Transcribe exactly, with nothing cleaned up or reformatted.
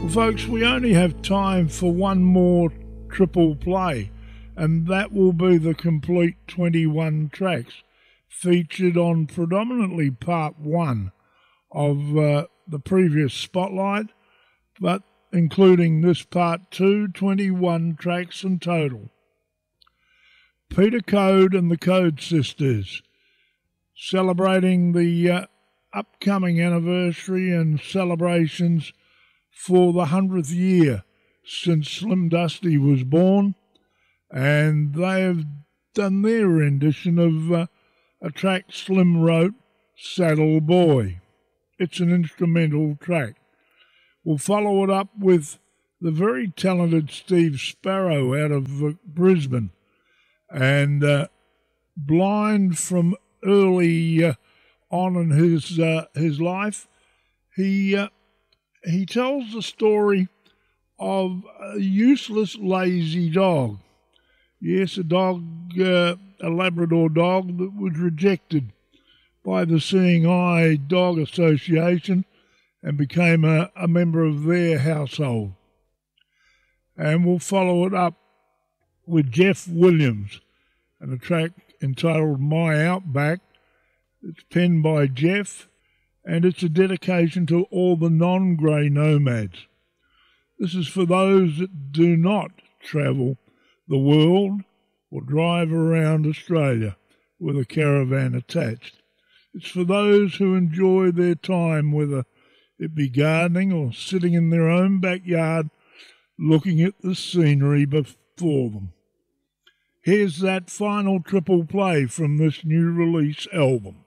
Well, folks, we only have time for one more triple play, and that will be the complete twenty-one tracks featured on predominantly part one of uh, the previous Spotlight, but including this part two, twenty-one tracks in total. Peter Code and the Code Sisters, celebrating the uh, upcoming anniversary and celebrations for the hundredth year since Slim Dusty was born, and they have done their rendition of uh, a track Slim wrote, Saddle Boy. It's an instrumental track. We'll follow it up with the very talented Steve Sparrow out of uh, Brisbane, and uh, blind from early uh, on in his uh, his life, he uh, he tells the story of a useless, lazy dog. Yes, a dog, uh, a Labrador dog that was rejected by the Seeing Eye Dog Association and became a, a member of their household. And we'll follow it up with Jeff Williams and a track entitled My Outback. It's penned by Jeff, and it's a dedication to all the non-grey nomads. This is for those that do not travel the world or drive around Australia with a caravan attached. It's for those who enjoy their time, whether it be gardening or sitting in their own backyard looking at the scenery before them. Here's that final triple play from this new release album.